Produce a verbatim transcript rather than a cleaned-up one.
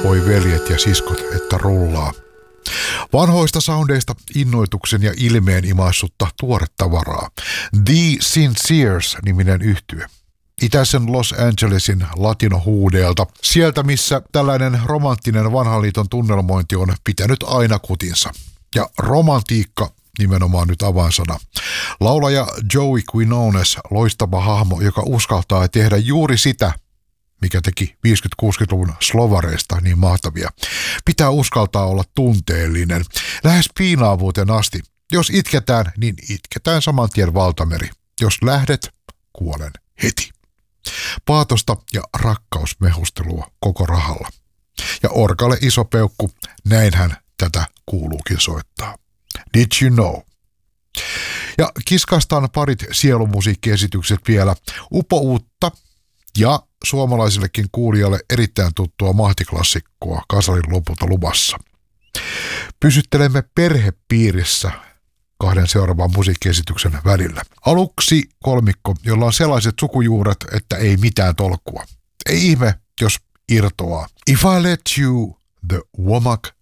voi veljet ja siskot, että rullaa. Vanhoista soundeista innoituksen ja ilmeen imaissutta tuoretta varaa. The Sinceres-niminen yhtye. Itäisen Los Angelesin latinohuudeelta, sieltä missä tällainen romanttinen vanhan liiton tunnelmointi on pitänyt aina kutinsa. Ja romantiikka nimenomaan nyt avainsana. Laulaja Joey Quinones, loistava hahmo, joka uskaltaa tehdä juuri sitä, mikä teki viisikymmentä-kuusikymmentäluvun slovareista niin mahtavia. Pitää uskaltaa olla tunteellinen, lähes piinaavuuteen asti. Jos itketään, niin itketään saman tien valtameri. Jos lähdet, kuolen heti. Paatosta ja rakkausmehustelua koko rahalla. Ja orkalle iso peukku, näinhän tätä kuuluukin soittaa. Did you know? Ja kiskastaan parit sielumusiikkiesitykset vielä. Upouutta ja suomalaisillekin kuulijalle erittäin tuttua mahtiklassikkoa Kasarin lopulta luvassa. Pysyttelemme perhepiirissä kahden seuraavan musiikkiesityksen välillä. Aluksi kolmikko, jolla on sellaiset sukujuuret, että ei mitään tolkkua. Ei ihme, jos irtoaa. If I Let You, The Womack